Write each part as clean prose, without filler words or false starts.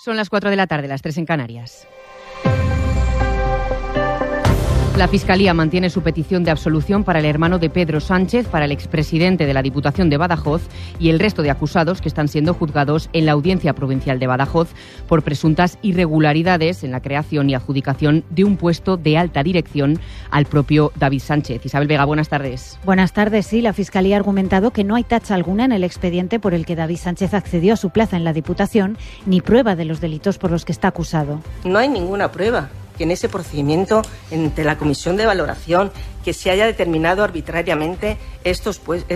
Son las 4 de la tarde, las 3 en Canarias. La Fiscalía mantiene su petición de absolución para el hermano de Pedro Sánchez, para el expresidente de la Diputación de Badajoz y el resto de acusados que están siendo juzgados en la Audiencia Provincial de Badajoz por presuntas irregularidades en la creación y adjudicación de un puesto de alta dirección al propio David Sánchez. Isabel Vega, buenas tardes. Buenas tardes. Sí, la Fiscalía ha argumentado que no hay tacha alguna en el expediente por el que David Sánchez accedió a su plaza en la Diputación, ni prueba de los delitos por los que está acusado. No hay ninguna prueba que en ese procedimiento, entre la comisión de valoración, que se haya determinado arbitrariamente estos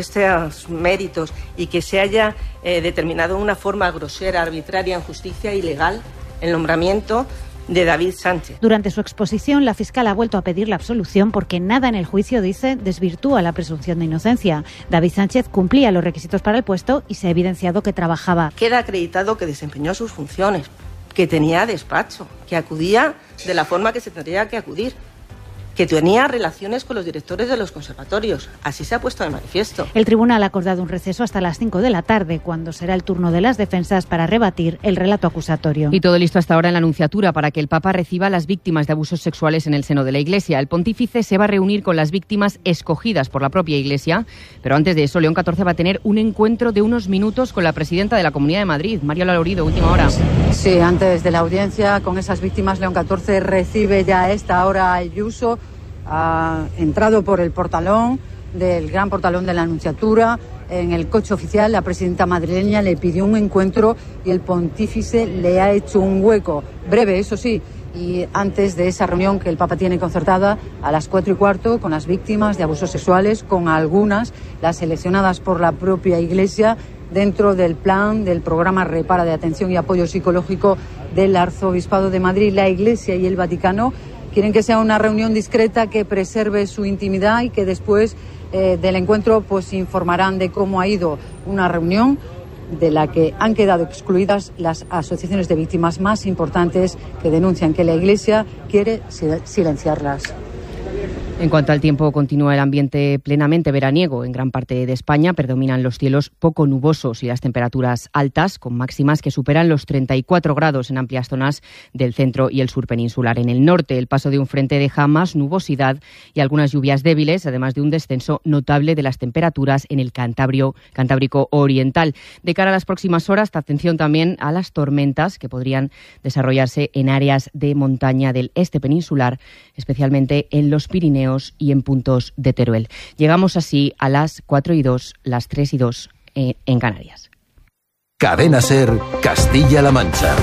méritos y que se haya determinado de una forma grosera, arbitraria, injusticia e ilegal el nombramiento de David Sánchez. Durante su exposición, la fiscal ha vuelto a pedir la absolución porque nada en el juicio, dice, desvirtúa la presunción de inocencia. David Sánchez cumplía los requisitos para el puesto y se ha evidenciado que trabajaba. Queda acreditado que desempeñó sus funciones, que tenía despacho, que acudía de la forma que se tendría que acudir, que tenía relaciones con los directores de los conservatorios. Así se ha puesto de manifiesto. El tribunal ha acordado un receso hasta las 5 de la tarde, cuando será el turno de las defensas para rebatir el relato acusatorio. Y todo listo hasta ahora en la Anunciatura para que el Papa reciba a las víctimas de abusos sexuales en el seno de la Iglesia. El pontífice se va a reunir con las víctimas escogidas por la propia Iglesia, pero antes de eso, León XIV va a tener un encuentro de unos minutos con la presidenta de la Comunidad de Madrid, María Lorido, última hora. Sí, antes de la audiencia con esas víctimas, León XIV recibe ya a esta hora a Ayuso. Ha entrado por el portalón del gran portalón de la Anunciatura. En el coche oficial, la presidenta madrileña le pidió un encuentro y el pontífice le ha hecho un hueco, breve, eso sí, y antes de esa reunión que el Papa tiene concertada a las 4:15 con las víctimas de abusos sexuales, con algunas, las seleccionadas por la propia Iglesia, dentro del plan del programa Repara de atención y apoyo psicológico del Arzobispado de Madrid. La Iglesia y el Vaticano quieren que sea una reunión discreta que preserve su intimidad y que después del encuentro pues informarán de cómo ha ido una reunión de la que han quedado excluidas las asociaciones de víctimas más importantes que denuncian que la Iglesia quiere silenciarlas. En cuanto al tiempo, continúa el ambiente plenamente veraniego. En gran parte de España predominan los cielos poco nubosos y las temperaturas altas, con máximas que superan los 34 grados en amplias zonas del centro y el sur peninsular. En el norte, el paso de un frente deja más nubosidad y algunas lluvias débiles, además de un descenso notable de las temperaturas en el Cantábrico oriental. De cara a las próximas horas, atención también a las tormentas que podrían desarrollarse en áreas de montaña del este peninsular, especialmente en los Pirineos y en puntos de Teruel. Llegamos así a las 4:02, las 3:02 en Canarias. Cadena SER, Castilla-La Mancha.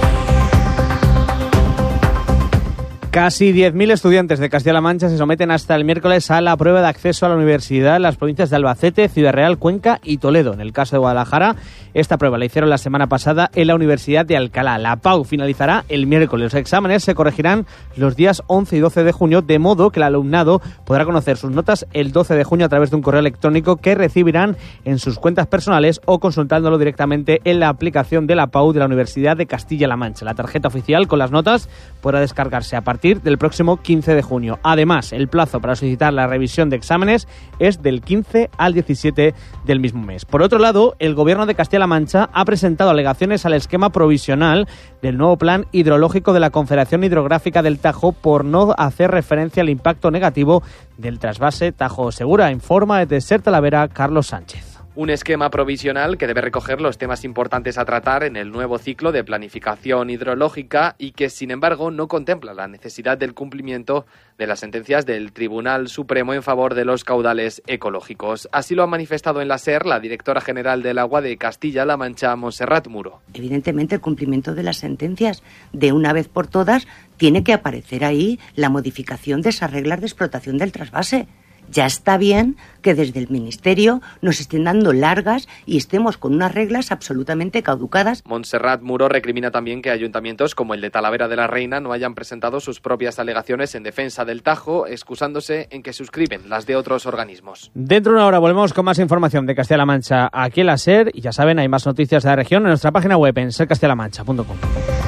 Casi 10.000 estudiantes de Castilla-La Mancha se someten hasta el miércoles a la prueba de acceso a la universidad en las provincias de Albacete, Ciudad Real, Cuenca y Toledo. En el caso de Guadalajara, esta prueba la hicieron la semana pasada en la Universidad de Alcalá. La PAU finalizará el miércoles. Los exámenes se corregirán los días 11 y 12 de junio, de modo que el alumnado podrá conocer sus notas el 12 de junio a través de un correo electrónico que recibirán en sus cuentas personales o consultándolo directamente en la aplicación de la PAU de la Universidad de Castilla-La Mancha. La tarjeta oficial con las notas podrá descargarse a partir del próximo 15 de junio. Además, el plazo para solicitar la revisión de exámenes es del 15 al 17 del mismo mes. Por otro lado, el Gobierno de Castilla-La Mancha ha presentado alegaciones al esquema provisional del nuevo plan hidrológico de la Confederación Hidrográfica del Tajo por no hacer referencia al impacto negativo del trasvase Tajo Segura. Informa desde SER Talavera, Carlos Sánchez. Un esquema provisional que debe recoger los temas importantes a tratar en el nuevo ciclo de planificación hidrológica y que, sin embargo, no contempla la necesidad del cumplimiento de las sentencias del Tribunal Supremo en favor de los caudales ecológicos. Así lo ha manifestado en la SER la directora general del Agua de Castilla-La Mancha, Montserrat Muro. Evidentemente, el cumplimiento de las sentencias, de una vez por todas, tiene que aparecer ahí la modificación de esas reglas de explotación del trasvase. Ya está bien que desde el Ministerio nos estén dando largas y estemos con unas reglas absolutamente caducadas. Montserrat Muro recrimina también que ayuntamientos como el de Talavera de la Reina no hayan presentado sus propias alegaciones en defensa del Tajo, excusándose en que suscriben las de otros organismos. Dentro de una hora volvemos con más información de Castilla-La Mancha aquí en la SER y ya saben, hay más noticias de la región en nuestra página web en sercastellalamancha.com.